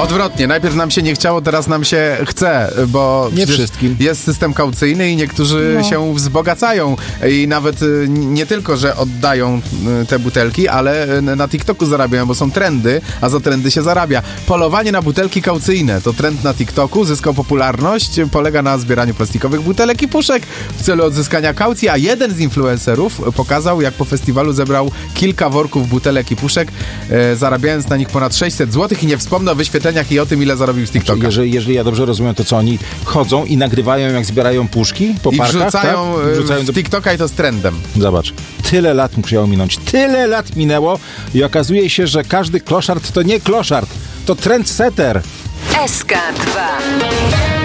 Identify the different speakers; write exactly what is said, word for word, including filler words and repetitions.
Speaker 1: Odwrotnie, najpierw nam się nie chciało, teraz nam się chce, bo
Speaker 2: nie wszystkim.
Speaker 1: Jest system kaucyjny i niektórzy no. się wzbogacają i nawet nie tylko, że oddają te butelki, ale na TikToku zarabiają, bo są trendy, a za trendy się zarabia. Polowanie na butelki kaucyjne to trend na TikToku, zyskał popularność, polega na zbieraniu plastikowych butelek i puszek w celu odzyskania kaucji, a jeden z influencerów pokazał, jak po festiwalu zebrał kilka worków butelek i puszek, e, zarabiając na nich ponad sześćset złotych i nie wspomnę o wyświetleniach i o tym, ile zarobił z TikToka.
Speaker 2: Jeżeli, jeżeli ja dobrze rozumiem, to co oni chodzą i nagrywają, jak zbierają puszki po
Speaker 1: I
Speaker 2: parkach,
Speaker 1: wrzucają,
Speaker 2: tak?
Speaker 1: wrzucają do TikToka i to z trendem.
Speaker 2: Zobacz, tyle lat musiało minąć, tyle lat minęło i okazuje się, że każdy kloszard to nie kloszard, to trendsetter.
Speaker 3: S K dwa